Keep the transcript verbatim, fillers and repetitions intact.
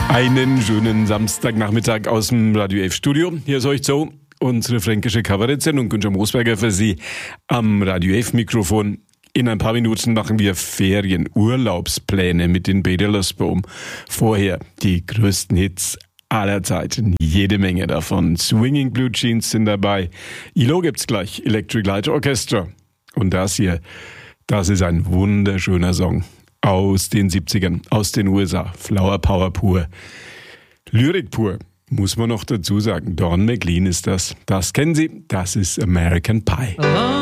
Einen schönen Samstagnachmittag aus dem Radio elf Studio. Hier ist euch so unsere fränkische Kabarettsendung. Günther Moosberger für Sie am Radio elf Mikrofon. In ein paar Minuten machen wir Ferienurlaubspläne mit den Bederlersboom. Vorher die größten Hits aller Zeiten. Jede Menge davon. Swinging Blue Jeans sind dabei. I L O gibt's gleich. Electric Light Orchestra. Und das hier, das ist ein wunderschöner Song. Aus den siebzigern, aus den U S A. Flower Power pur. Lyrik pur, muss man noch dazu sagen. Don McLean ist das. Das kennen Sie, das ist American Pie.